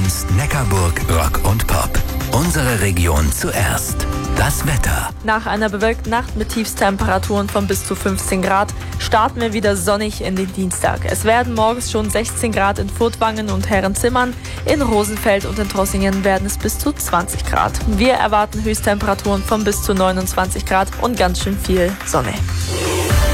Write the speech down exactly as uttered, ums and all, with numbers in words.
eins Neckarburg Rock und Pop. Unsere Region zuerst. Das Wetter. Nach einer bewölkten Nacht mit Tiefstemperaturen von bis zu fünfzehn Grad starten wir wieder sonnig in den Dienstag. Es werden morgens schon sechzehn Grad in Furtwangen und Herrenzimmern. In Rosenfeld und in Trossingen werden es bis zu zwanzig Grad. Wir erwarten Höchsttemperaturen von bis zu neunundzwanzig Grad und ganz schön viel Sonne.